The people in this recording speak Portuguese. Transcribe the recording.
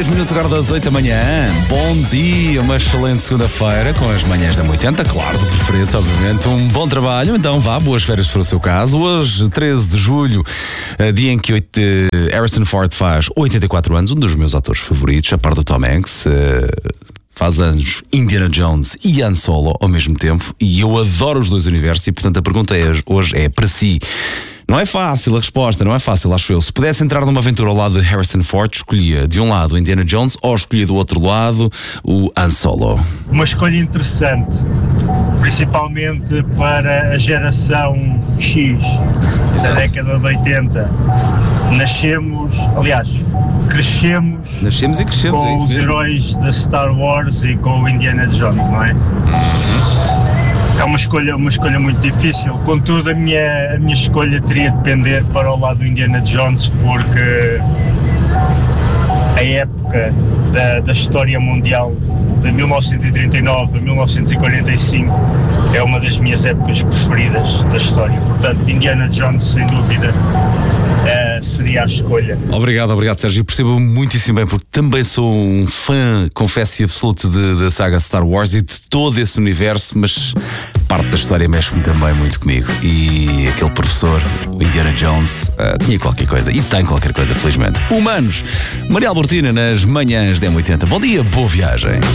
6 minutos agora das 8 da manhã. Bom dia, uma excelente segunda-feira com as manhãs da 80, claro, de preferência, obviamente. Um bom trabalho, então vá, boas férias para o seu caso. Hoje, 13 de julho, dia em que Harrison Ford faz 84 anos, um dos meus atores favoritos, a par do Tom Hanks. Faz anos Indiana Jones e Han Solo ao mesmo tempo, e eu adoro os dois universos, e portanto a pergunta hoje é para si. Não é fácil a resposta, não é fácil, acho eu. Se pudesse entrar numa aventura ao lado de Harrison Ford, escolhia de um lado o Indiana Jones ou escolhia do outro lado o Han Solo? Uma escolha interessante, principalmente para a geração X, da década de 80. Crescemos e crescemos com os heróis da Star Wars e com o Indiana Jones, não é? É uma escolha muito difícil. Contudo, a minha escolha teria de pender para o lado do Indiana Jones, porque a época da história mundial de 1939 a 1945 é uma das minhas épocas preferidas da história. Portanto, Indiana Jones, sem dúvida, seria a escolha. Obrigado, Sérgio. Eu percebo muitíssimo bem, porque também sou um fã, confesso e absoluto, da saga Star Wars e de todo esse universo, mas parte da história mexe-me também muito comigo. E aquele professor, o Indiana Jones, tinha qualquer coisa, e tem qualquer coisa, felizmente. Humanos, Maria Albertina nas manhãs da M80. Bom dia, boa viagem.